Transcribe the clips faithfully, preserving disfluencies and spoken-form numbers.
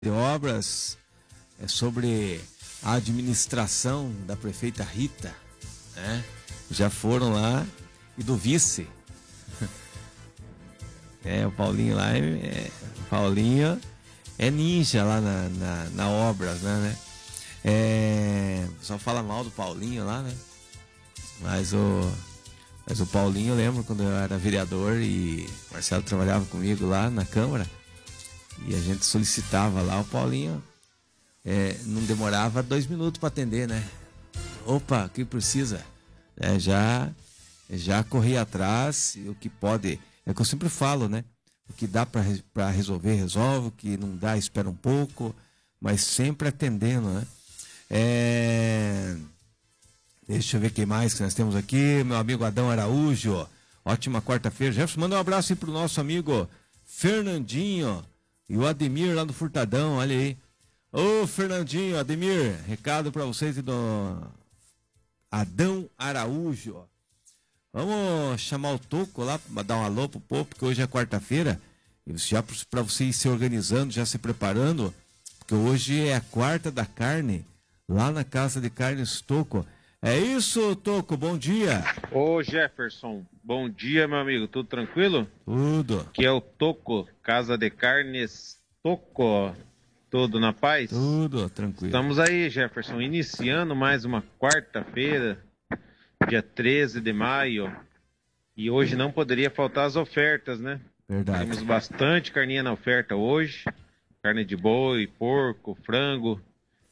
de obras, é sobre a administração da prefeita Rita, né? Já foram lá, e do vice. É, o Paulinho lá, é, o Paulinho é ninja lá na, na, na obras, né? É, só fala mal do Paulinho lá, né? Mas o, mas o Paulinho, eu lembro quando eu era vereador e o Marcelo trabalhava comigo lá na Câmara, e a gente solicitava lá, o Paulinho é, não demorava dois minutos para atender, né? Opa, o que precisa? É, já, já corria atrás, o que pode, é o que eu sempre falo, né? O que dá para resolver, resolve, o que não dá, espera um pouco, mas sempre atendendo, né? É... Deixa eu ver quem mais que nós temos aqui. Meu amigo Adão Araújo, ótima quarta-feira. Jefferson, manda um abraço aí pro nosso amigo Fernandinho e o Ademir lá do Furtadão, olha aí. Ô Fernandinho, Ademir, recado para vocês e do Adão Araújo. Vamos chamar o Toco lá para dar um alô pro povo, porque hoje é quarta-feira. Já para você ir se organizando, já se preparando, porque hoje é a quarta da carne, lá na Casa de Carnes Toco. É isso, Toco, bom dia. Ô Jefferson, bom dia, meu amigo, tudo tranquilo? Tudo. Que é o Toco, Casa de Carnes Toco, tudo na paz? Tudo tranquilo. Estamos aí, Jefferson, iniciando mais uma quarta-feira, dia treze de maio, e hoje não poderia faltar as ofertas, né? Verdade. Temos bastante carninha na oferta hoje, carne de boi, porco, frango,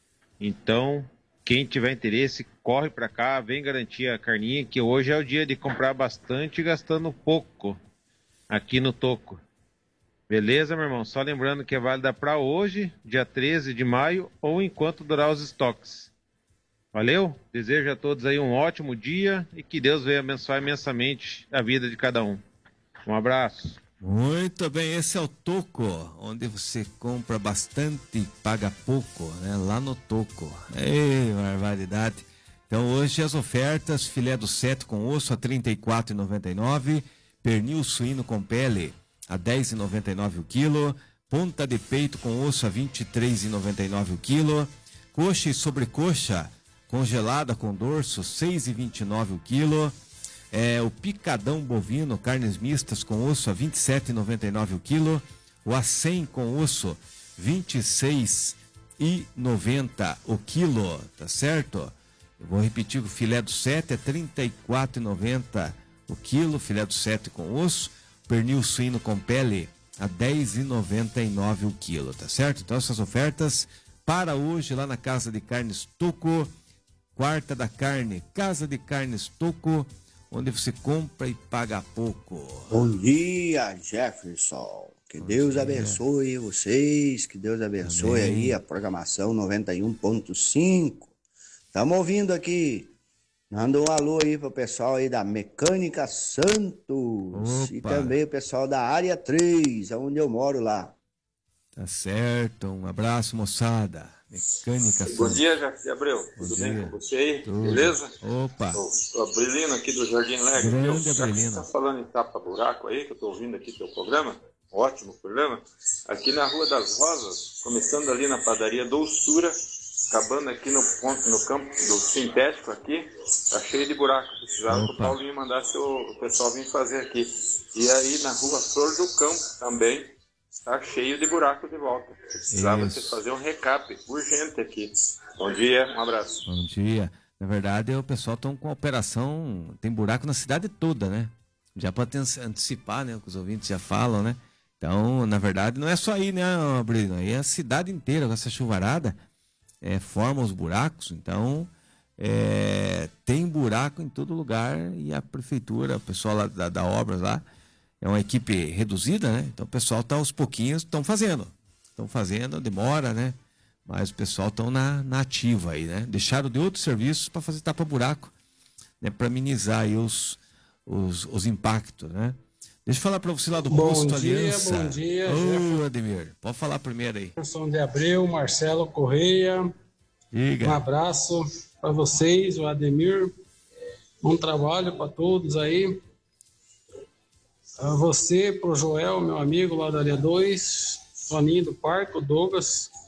então... Quem tiver interesse, corre para cá, vem garantir a carninha, que hoje é o dia de comprar bastante e gastando pouco aqui no Toco. Beleza, meu irmão? Só lembrando que é válida para hoje, dia treze de maio, ou enquanto durar os estoques. Valeu? Desejo a todos aí um ótimo dia e que Deus venha abençoar imensamente a vida de cada um. Um abraço. Muito bem, esse é o Toco, onde você compra bastante e paga pouco, né? Lá no Toco. Ei, barbaridade. Então hoje as ofertas: filé do seto com osso a trinta e quatro reais e noventa e nove centavos, pernil suíno com pele a dez reais e noventa e nove centavos o quilo, ponta de peito com osso a vinte e três reais e noventa e nove centavos o quilo, coxa e sobrecoxa congelada com dorso seis reais e vinte e nove centavos o quilo. É, o picadão bovino, carnes mistas com osso a vinte e sete reais e noventa e nove centavos o quilo, o acém com osso vinte e seis reais e noventa centavos o quilo, tá certo? Eu vou repetir, o filé do sete é trinta e quatro reais e noventa centavos o quilo, filé do sete com osso, pernil suíno com pele a dez reais e noventa e nove centavos o quilo, tá certo? Então essas ofertas para hoje lá na Casa de Carnes Toco, quarta da carne, Casa de Carnes Toco, onde você compra e paga pouco. Bom dia, Jefferson. Que Bom Deus dia. abençoe vocês, que Deus abençoe Amém. aí a programação noventa e um ponto cinco. Estamos ouvindo aqui. Manda um alô aí pro pessoal aí da Mecânica Santos. Opa. E também o pessoal da Área três, onde eu moro lá. Tá certo, um abraço, moçada. Mecânica Bom Santos. dia, Jefferson Abreu. Bom Tudo dia. bem com você aí? Tudo. Beleza? Opa. O Abrilino aqui do Jardim Alegre. Grande Abrilino. Você tá falando em tapa-buraco aí, que eu tô ouvindo aqui teu programa. Ótimo programa. Aqui na Rua das Rosas, começando ali na padaria Doçura, acabando aqui no ponto, no campo do sintético aqui, tá cheio de buraco. Precisava que o Paulinho mandasse o, o pessoal vir fazer aqui. E aí na Rua Flor do Campo também, tá cheio de buraco de volta. Precisava você fazer um recap urgente aqui. Bom dia, um abraço. Bom dia. Na verdade, o pessoal está com a operação, tem buraco na cidade toda, né? Já pode antecipar, né? O que os ouvintes já falam, né? Então, na verdade, não é só aí, né, Bruno? Aí é a cidade inteira com essa chuvarada, é, forma os buracos. Então, é, tem buraco em todo lugar e a prefeitura, o pessoal lá da, da obras lá, é uma equipe reduzida, né? Então o pessoal está aos pouquinhos, estão fazendo. Estão fazendo, demora, né? Mas o pessoal estão na, na ativa aí, né? Deixaram de outros serviços para fazer tapa-buraco, né? Para minimizar aí os, os, os impactos, né? Deixa eu falar para você lá do bom Posto dia, Aliança. Bom dia, Ô, Ademir, pode falar primeiro aí. Jefferson de Abreu, Marcelo Correia. Diga. Um abraço para vocês, o Ademir. Bom trabalho para todos aí. A você, pro Joel, meu amigo lá da área dois, Toninho do Parque, o Douglas,